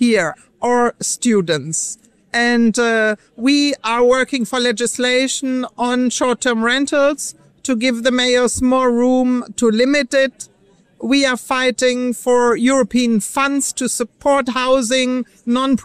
here or students. And we are working for legislation on short-term rentals to give the mayors more room to limit it. We are fighting for European funds to support housing, non-profit